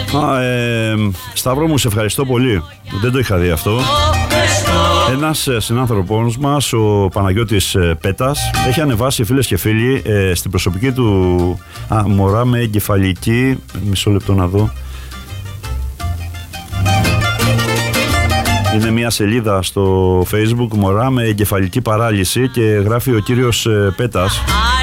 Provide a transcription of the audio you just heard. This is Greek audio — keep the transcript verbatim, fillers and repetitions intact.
Α, ε, Σταύρο μου, σε ευχαριστώ πολύ. Δεν το είχα δει αυτό. Ένας συνάνθρωπός μας, ο Παναγιώτης Πέτας, έχει ανεβάσει, φίλες και φίλοι, ε, στην προσωπική του α, μωρά με εγκεφαλική. Μισό λεπτό να δω. Είναι μια σελίδα στο Facebook, μωρά με εγκεφαλική παράλυση, και γράφει ο κύριος Πέτας